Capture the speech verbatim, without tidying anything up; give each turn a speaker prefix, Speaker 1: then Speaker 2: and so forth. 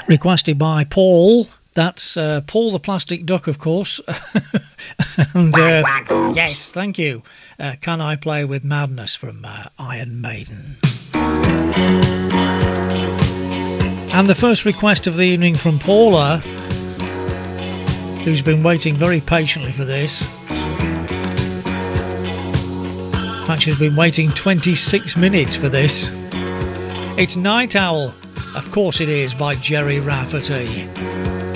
Speaker 1: Requested by Paul. That's uh, Paul the Plastic Duck, of course. and uh, yes, thank you. Uh, Can I Play with Madness from uh, Iron Maiden. And the first request of the evening from Paula, who's been waiting very patiently for this. In fact, she's been waiting twenty-six minutes for this. It's Night Owl. Of course it is, by Jerry Rafferty.